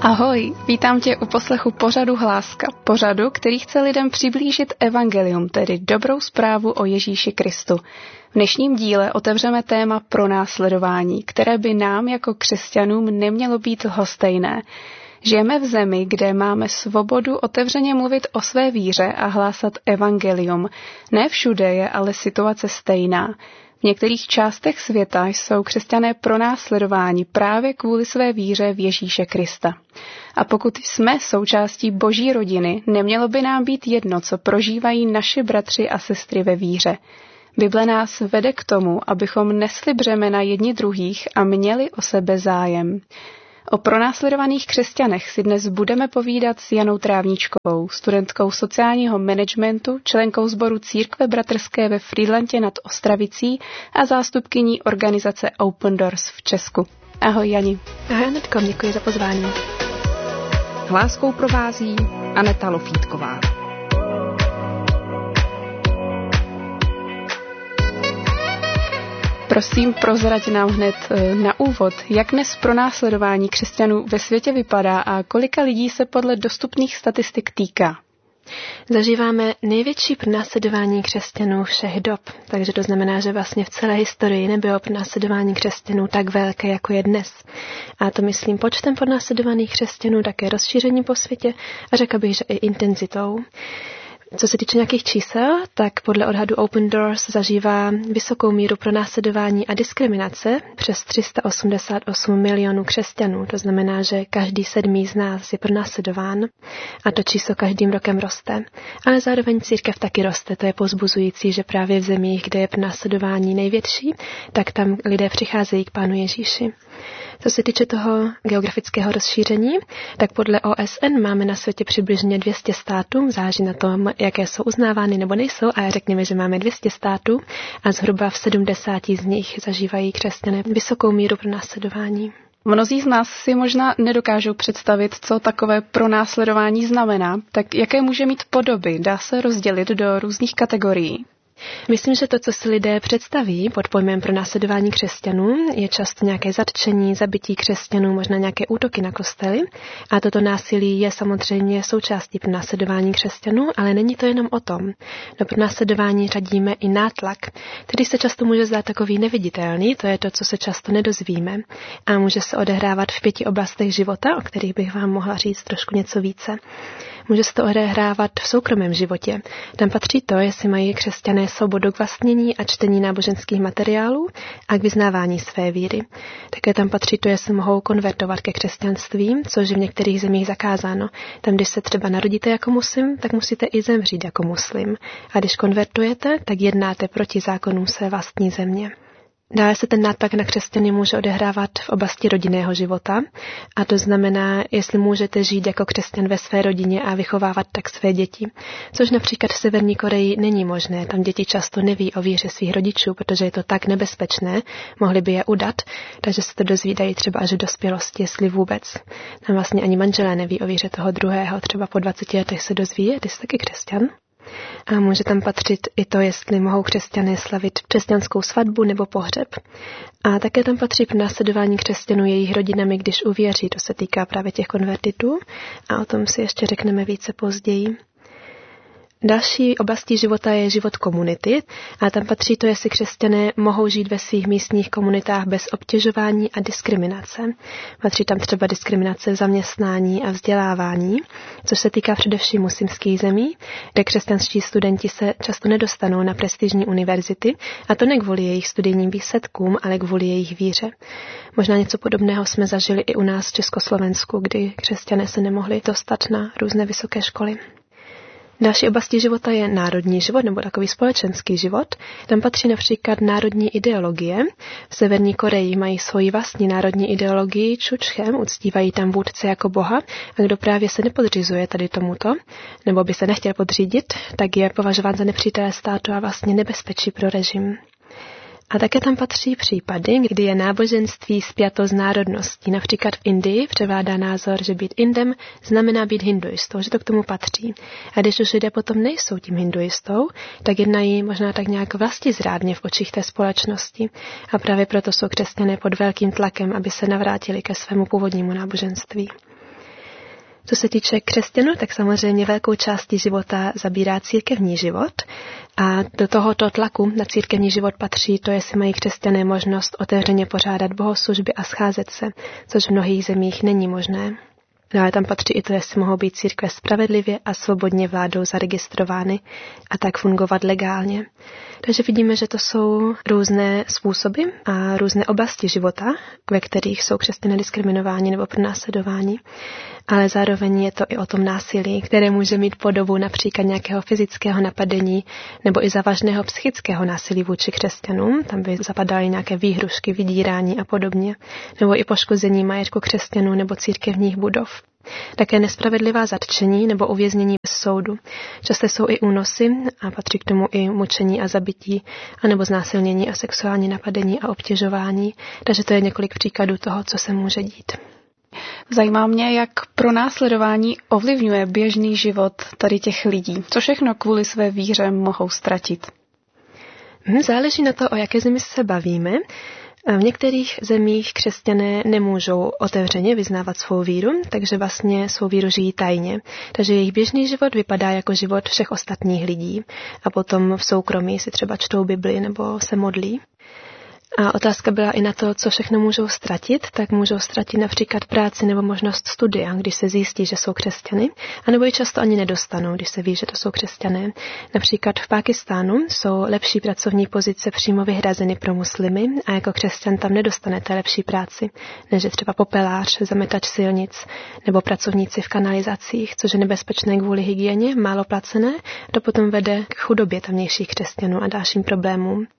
Ahoj, vítám tě u poslechu pořadu Hláska, pořadu, který chce lidem přiblížit evangelium, tedy dobrou zprávu o Ježíši Kristu. V dnešním díle otevřeme téma pronásledování, které by nám jako křesťanům nemělo být lhostejné. Žijeme v zemi, kde máme svobodu otevřeně mluvit o své víře a hlásat evangelium. Ne všude je ale situace stejná. V některých částech světa jsou křesťané pronásledováni právě kvůli své víře v Ježíše Krista. A pokud jsme součástí Boží rodiny, nemělo by nám být jedno, co prožívají naši bratři a sestry ve víře. Bible nás vede k tomu, abychom nesli břemena jedni druhých a měli o sebe zájem. O pronásledovaných křesťanech si dnes budeme povídat s Janou Trávničkovou, studentkou sociálního managementu, členkou sboru Církve bratrské ve Frýdlantě nad Ostravicí a zástupkyní organizace Open Doors v Česku. Ahoj Jani. Ahoj Anetko, děkuji za pozvání. Hláskou provází Aneta Lofítková. Prosím, prozrať nám hned na úvod, jak dnes pronásledování křesťanů ve světě vypadá a kolika lidí se podle dostupných statistik týká. Zažíváme největší pronásledování křesťanů všech dob, takže to znamená, že vlastně v celé historii nebylo pronásledování křesťanů tak velké, jako je dnes. A to myslím počtem pronásledovaných křesťanů, také rozšíření po světě a řekla bych, že i intenzitou. Co se týče nějakých čísel, tak podle odhadu Open Doors zažívá vysokou míru pronásledování a diskriminace přes 388 milionů křesťanů. To znamená, že každý 7. z nás je pronásledován a to číslo každým rokem roste. Ale zároveň církev taky roste. To je povzbuzující, že právě v zemích, kde je pronásledování největší, tak tam lidé přicházejí k Pánu Ježíši. Co se týče toho geografického rozšíření, tak podle OSN máme na světě přibližně 200 států, záleží na tom, jaké jsou uznávány nebo nejsou, ale řekněme, že máme 200 států a zhruba v 70 z nich zažívají křesťané vysokou míru pronásledování. Mnozí z nás si možná nedokážou představit, co takové pronásledování znamená, tak jaké může mít podoby, dá se rozdělit do různých kategorií. Myslím, že to, co si lidé představí pod pojmem pronásledování křesťanů, je často nějaké zatčení, zabití křesťanů, možná nějaké útoky na kostely. A toto násilí je samozřejmě součástí pronásledování křesťanů, ale není to jenom o tom. Do pronásledování řadíme i nátlak, který se často může zdát takový neviditelný, to je to, co se často nedozvíme. A může se odehrávat v 5 oblastech života, o kterých bych vám mohla říct trošku něco více. Může se to odehrávat v soukromém životě. Tam patří to, jestli mají křesťané svobodu k vlastnění a čtení náboženských materiálů a k vyznávání své víry. Také tam patří to, jestli mohou konvertovat ke křesťanství, což je v některých zemích zakázáno. Tam, když se třeba narodíte jako muslim, tak musíte i zemřít jako muslim. A když konvertujete, tak jednáte proti zákonům své vlastní země. Dále se ten nátlak na křesťany může odehrávat v oblasti rodinného života a to znamená, jestli můžete žít jako křesťan ve své rodině a vychovávat tak své děti, což například v Severní Koreji není možné. Tam děti často neví o víře svých rodičů, protože je to tak nebezpečné, mohli by je udat, takže se to dozvídají třeba až v dospělosti, jestli vůbec. Tam vlastně ani manželé neví o víře toho druhého, třeba po 20 letech se dozví, ty jsi taky křesťan. A může tam patřit i to, jestli mohou křesťané slavit křesťanskou svatbu nebo pohřeb. A také tam patří pronásledování křesťanů jejich rodinami, když uvěří. To se týká právě těch konvertitů a o tom si ještě řekneme více později. Další oblastí života je život komunity a tam patří to, jestli křesťané mohou žít ve svých místních komunitách bez obtěžování a diskriminace. Patří tam třeba diskriminace v zaměstnání a vzdělávání, což se týká především muslimských zemí, kde křesťanští studenti se často nedostanou na prestižní univerzity, a to ne kvůli jejich studijním výsledkům, ale kvůli jejich víře. Možná něco podobného jsme zažili i u nás v Československu, kdy křesťané se nemohli dostat na různé vysoké školy. Další oblasti života je národní život nebo takový společenský život. Tam patří například národní ideologie. V Severní Koreji mají svoji vlastní národní ideologii Čučchem, uctívají tam vůdce jako boha a kdo právě se nepodřizuje tady tomuto, nebo by se nechtěl podřídit, tak je považován za nepřítele státu a vlastně nebezpečí pro režim. A také tam patří případy, kdy je náboženství spjato s národností. Například v Indii převládá názor, že být Indem znamená být hinduistou, že to k tomu patří. A když už lidé potom nejsou tím hinduistou, tak jednají možná tak nějak vlastizrádně v očích té společnosti. A právě proto jsou křesťané pod velkým tlakem, aby se navrátili ke svému původnímu náboženství. Co se týče křesťanů, tak samozřejmě velkou částí života zabírá církevní život a do tohoto tlaku na církevní život patří to, jestli mají křesťané možnost otevřeně pořádat bohoslužby a scházet se, což v mnohých zemích není možné. Ale tam patří i to, jestli mohou být církve spravedlivě a svobodně vládou zaregistrovány a tak fungovat legálně. Takže vidíme, že to jsou různé způsoby a různé oblasti života, ve kterých jsou křesťané diskriminováni nebo pronásledováni, ale zároveň je to i o tom násilí, které může mít podobu například nějakého fyzického napadení nebo i závažného psychického násilí vůči křesťanům. Tam by zapadaly nějaké výhrušky, vydírání a podobně, nebo i poškození majetku křesťanů nebo církevních budov. Také nespravedlivá zatčení nebo uvěznění bez soudu. Často jsou i únosy a patří k tomu i mučení a zabití, anebo znásilnění a sexuální napadení a obtěžování. Takže to je několik příkladů toho, co se může dít. Zajímá mě, jak pronásledování ovlivňuje běžný život tady těch lidí. Co všechno kvůli své víře mohou ztratit? Záleží na to, o jaké zemi se bavíme. V některých zemích křesťané nemůžou otevřeně vyznávat svou víru, takže vlastně svou víru žijí tajně. Takže jejich běžný život vypadá jako život všech ostatních lidí. A potom v soukromí si třeba čtou Bibli nebo se modlí. A otázka byla i na to, co všechno můžou ztratit, tak můžou ztratit například práci nebo možnost studia, když se zjistí, že jsou křesťany, anebo ji často ani nedostanou, když se ví, že to jsou křesťané. Například v Pákistánu jsou lepší pracovní pozice přímo vyhrazeny pro muslimy a jako křesťan tam nedostanete lepší práci, než je třeba popelář, zametač silnic nebo pracovníci v kanalizacích, což je nebezpečné kvůli hygieně, málo placené, to potom vede k chudobě tamnějších křesťanů a dalším problémům.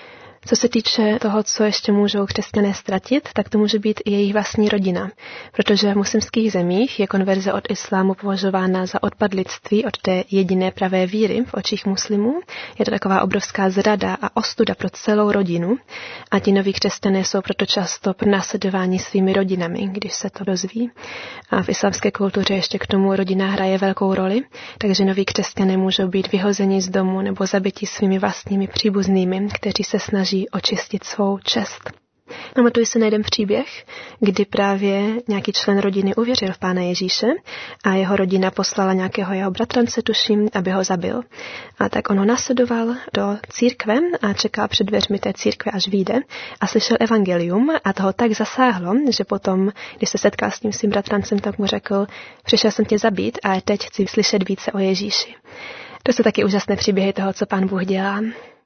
Co se týče toho, co ještě můžou křesťané ztratit, tak to může být i jejich vlastní rodina, protože v muslimských zemích je konverze od islámu považována za odpad lidství od té jediné pravé víry v očích muslimů. Je to taková obrovská zrada a ostuda pro celou rodinu a ti noví křesťané jsou proto často pronásledováni svými rodinami, když se to dozví. A v islámské kultuře ještě k tomu rodina hraje velkou roli, takže noví křesťané můžou být vyhozeni z domu nebo zabiti svými vlastními příbuznými, kteří se snaží očistit svou čest. Pamatuji si na jeden příběh, kdy právě nějaký člen rodiny uvěřil v Pána Ježíše a jeho rodina poslala nějakého jeho bratrance, tuším, aby ho zabil. A tak on ho následoval do církve a čekal před dveřmi té církve, až vyjde a slyšel evangelium a toho tak zasáhlo, že potom, když se setkal s tím svým bratrancem, tak mu řekl, přišel jsem tě zabít, ale teď chci slyšet více o Ježíši. To jsou taky úžasné příběhy toho, co Pán Bůh dělá.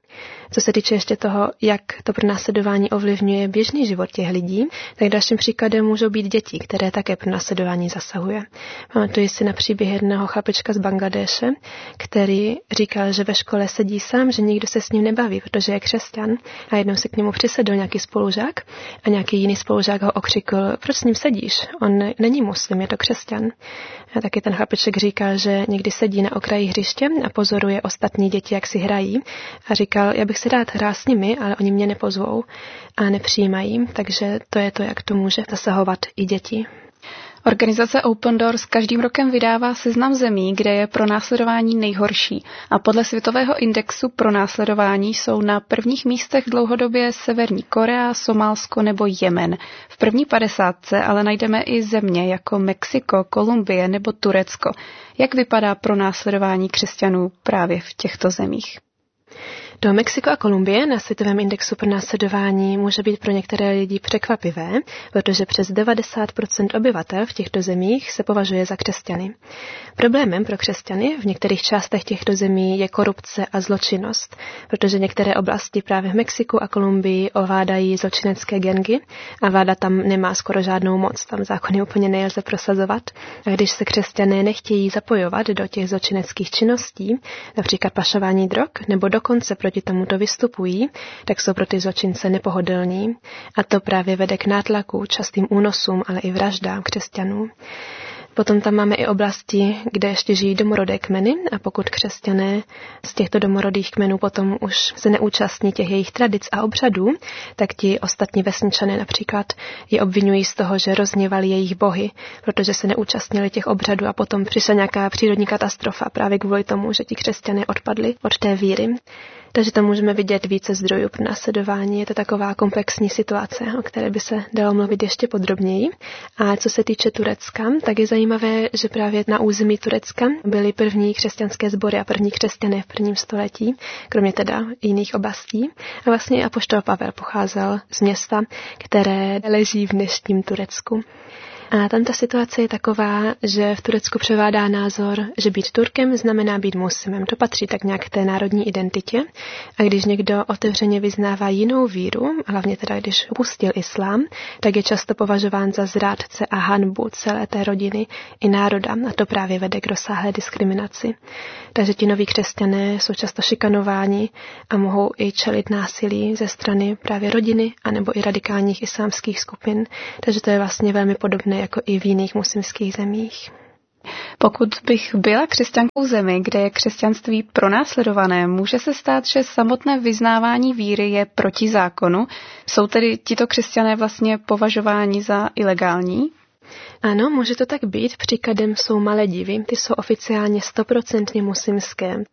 Co se týče ještě toho, jak to pronásledování ovlivňuje běžný život těch lidí, tak dalším příkladem můžou být děti, které také pronásledování zasahuje. Pamatuji si na příběh jednoho chlapečka z Bangladéše, který říkal, že ve škole sedí sám, že nikdo se s ním nebaví, protože je křesťan. A jednou se k němu přisedl nějaký spolužák a nějaký jiný spolužák ho okřikl, proč s ním sedíš? On není muslim, je to křesťan. A taky ten chlapeček říkal, že někdy sedí na okraji hřiště a pozoruje ostatní děti, jak si hrají. A říkal, já bych si rád hrál s nimi, ale oni mě nepozvou a nepřijímají, takže to je to, jak to může zasahovat i děti. Organizace Open Doors každým rokem vydává seznam zemí, kde je pronásledování nejhorší a podle Světového indexu pronásledování jsou na prvních místech dlouhodobě Severní Korea, Somálsko nebo Jemen. V první 50 ale najdeme i země jako Mexiko, Kolumbie nebo Turecko. Jak vypadá pronásledování křesťanů právě v těchto zemích? Do Mexiko a Kolumbie na Světovém indexu pronásledování může být pro některé lidi překvapivé, protože přes 90% obyvatel v těchto zemích se považuje za křesťany. Problémem pro křesťany v některých částech těchto zemí je korupce a zločinnost, protože některé oblasti právě v Mexiku a Kolumbii ovládají zločinecké gangy a vláda tam nemá skoro žádnou moc, tam zákony úplně nelze prosazovat. A když se křesťané nechtějí zapojovat do těch zločineckých činností, například pašování drog, nebo dokonce proti tomuto vystupují, tak jsou pro ty zločince nepohodlní. A to právě vede k nátlaku, častým únosům, ale i vraždám křesťanů. Potom tam máme i oblasti, kde ještě žijí domorodé kmeny a pokud křesťané z těchto domorodých kmenů potom už se neúčastní těch jejich tradic a obřadů, tak ti ostatní vesničané například je obvinují z toho, že rozhněvali jejich bohy, protože se neúčastnili těch obřadů a potom přišla nějaká přírodní katastrofa právě kvůli tomu, že ti křesťané odpadli od té víry. Takže tam můžeme vidět více zdrojů pro následování. Je to taková komplexní situace, o které by se dalo mluvit ještě podrobněji. A co se týče Turecka, tak je zajímavé, že právě na území Turecka byly první křesťanské sbory a první křesťané v prvním století, kromě teda jiných oblastí. A vlastně apoštol Pavel pocházel z města, které leží v dnešním Turecku. A tam ta situace je taková, že v Turecku převládá názor, že být Turkem znamená být muslimem. To patří tak nějak k té národní identitě. A když někdo otevřeně vyznává jinou víru, hlavně teda když opustil islám, tak je často považován za zrádce a hanbu celé té rodiny i národa. A to právě vede k rozsáhlé diskriminaci. Takže ti noví křesťané jsou často šikanováni a mohou i čelit násilí ze strany právě rodiny anebo i radikálních islámských skupin. Takže to je vlastně velmi podobné jako i v jiných muslimských zemích. Pokud bych byla křesťankou zemi, kde je křesťanství pronásledované, může se stát, že samotné vyznávání víry je proti zákonu. Jsou tedy tito křesťané vlastně považováni za ilegální? Ano, může to tak být. Příkladem jsou Maledivy. Ty jsou oficiálně 100% muslimské.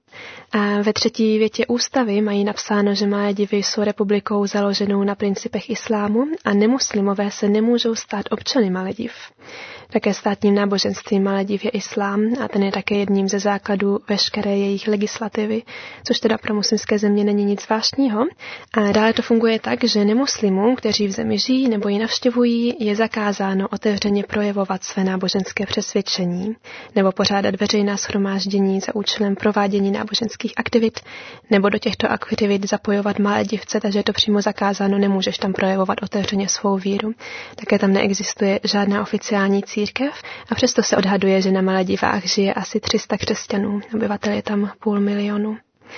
A ve 3. větě ústavy mají napsáno, že Maledivy jsou republikou založenou na principech islámu a nemuslimové se nemůžou stát občany Malediv. Také státním náboženstvím Malediv je islám a ten je také jedním ze základů veškeré jejich legislativy, což teda pro muslimské země není nic zvláštního. A dále to funguje tak, že nemuslimům, kteří v zemi žijí nebo ji navštěvují, je zakázáno otevřeně projevovat své náboženské přesvědčení nebo pořádat veřejná shromáždění za účelem provádění náboženských aktivit nebo do těchto aktivit zapojovat malé divce, takže je to přímo zakázáno, nemůžeš tam projevovat otevřeně svou víru. Také tam neexistuje žádná oficiální církev a přesto se odhaduje, že na Maledivách žije asi 300 křesťanů, obyvatel je tam 500 000.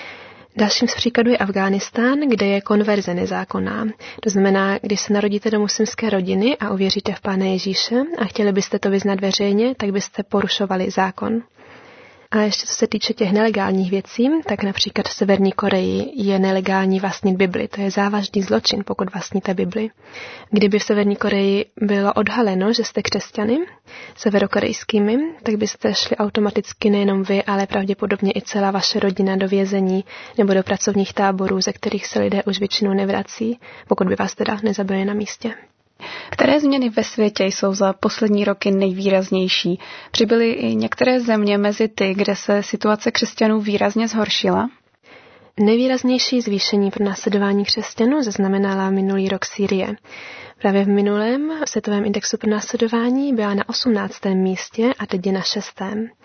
Dalším z příkladů je Afghánistán, kde je konverze nezákonná. To znamená, když se narodíte do muslimské rodiny a uvěříte v Pána Ježíše a chtěli byste to vyznat veřejně, tak byste porušovali zákon. A ještě co se týče těch nelegálních věcí, tak například v Severní Koreji je nelegální vlastnit Bibli. To je závažný zločin, pokud vlastníte Bibli. Kdyby v Severní Koreji bylo odhaleno, že jste křesťany severokorejskými, tak byste šli automaticky nejenom vy, ale pravděpodobně i celá vaše rodina do vězení nebo do pracovních táborů, ze kterých se lidé už většinou nevrací, pokud by vás teda nezabili na místě. Které změny ve světě jsou za poslední roky nejvýraznější? Přibyly i některé země mezi ty, kde se situace křesťanů výrazně zhoršila? Nejvýraznější zvýšení pro následování křesťanů zaznamenala minulý rok Sýrie. Právě v minulém světovém indexu pro následování byla na 18. místě a teď je na 6.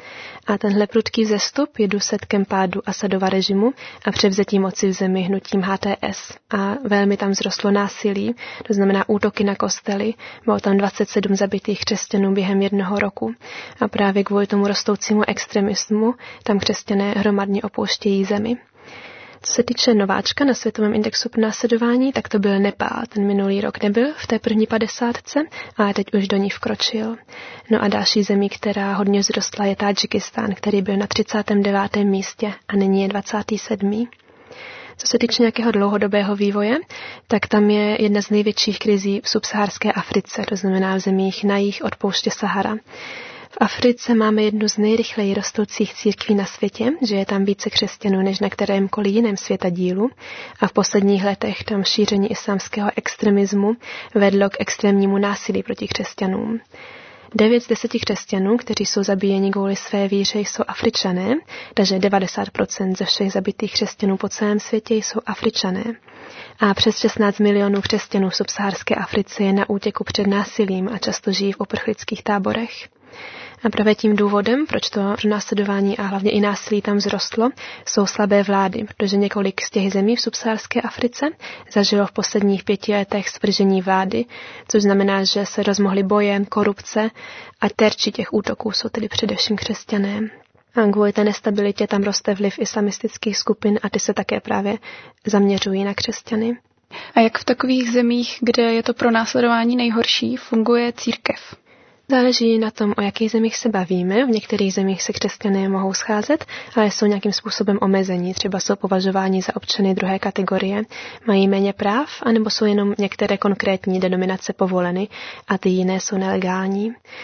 A tenhle prudký vzestup je důsledkem pádu Asadova režimu a převzetí moci v zemi hnutím HTS. A velmi tam vzrostlo násilí, to znamená útoky na kostely. Bylo tam 27 zabitých křesťanů během 1 roku. A právě kvůli tomu rostoucímu extremismu tam křesťané hromadně opouštějí zemi. Co se týče nováčka na světovém indexu pro následování, tak to byl Nepál. Ten minulý rok nebyl v té první 50, ale teď už do ní vkročil. No a další zemí, která hodně vzrostla, je Tadžikistán, který byl na 39. místě a nyní je 27. Co se týče nějakého dlouhodobého vývoje, tak tam je jedna z největších krizí v subsaharské Africe, to znamená v zemích na jih od pouště Sahara. V Africe máme jednu z nejrychleji rostoucích církví na světě, že je tam více křesťanů než na kterémkoliv jiném světadílu a v posledních letech tam šíření islámského extremismu vedlo k extrémnímu násilí proti křesťanům. 9 z 10 křesťanů, kteří jsou zabíjeni kvůli své víře, jsou Afričané, takže 90% ze všech zabitých křesťanů po celém světě jsou Afričané. A přes 16 milionů křesťanů v subsaharské Africe je na útěku před násilím a často žijí v uprchlických táborech. A právě tím důvodem, proč to pronásledování a hlavně i násilí tam vzrostlo, jsou slabé vlády, protože několik z těch zemí v subsaharské Africe zažilo v posledních 5 letech svržení vlády, což znamená, že se rozmohly boje, korupce a terči těch útoků jsou tedy především křesťané. A kvůli té nestabilitě tam roste vliv islamistických skupin a ty se také právě zaměřují na křesťany. A jak v takových zemích, kde je to pronásledování nejhorší, funguje církev? Záleží na tom, o jakých zemích se bavíme. V některých zemích se křesťané mohou scházet, ale jsou nějakým způsobem omezení. Třeba jsou považováni za občany druhé kategorie, mají méně práv, anebo jsou jenom některé konkrétní denominace povoleny a ty jiné jsou nelegální.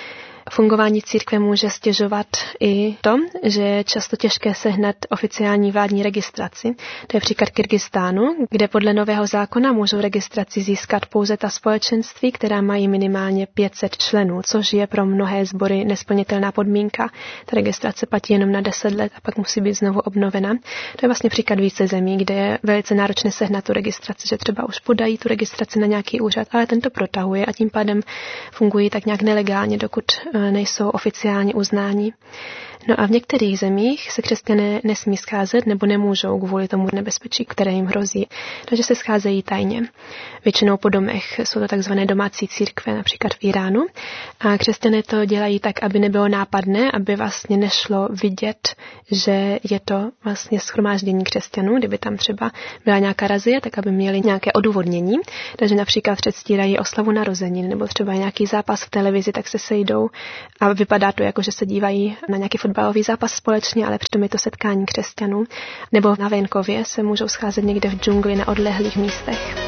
Fungování církve může stěžovat i to, že je často těžké sehnat oficiální vládní registraci. To je příklad Kyrgyzstánu, kde podle nového zákona můžou registraci získat pouze ta společenství, která mají minimálně 500 členů, což je pro mnohé sbory nesplnitelná podmínka. Ta registrace platí jenom na 10 let a pak musí být znovu obnovena. To je vlastně příklad více zemí, kde je velice náročné sehnat tu registraci, že třeba už podají tu registraci na nějaký úřad, ale ten to protahuje a tím pádem fungují tak nějak nelegálně, dokud nejsou oficiálně uznáni. No a v některých zemích se křesťané nesmí scházet nebo nemůžou kvůli tomu nebezpečí, které jim hrozí. Takže se scházejí tajně. Většinou po domech jsou to takzvané domácí církve, například v Iránu. A křesťané to dělají tak, aby nebylo nápadné, aby vlastně nešlo vidět, že je to vlastně shromáždění křesťanů, kdyby tam třeba byla nějaká razie, tak aby měli nějaké odůvodnění. Takže například předstírají oslavu narozenin nebo třeba nějaký zápas v televizi, tak se sejdou a vypadá to jako, že se dívají na nějaký fotbalový zápas společně, ale přitom je to setkání křesťanů. Nebo na venkově se můžou scházet někde v džungli na odlehlých místech.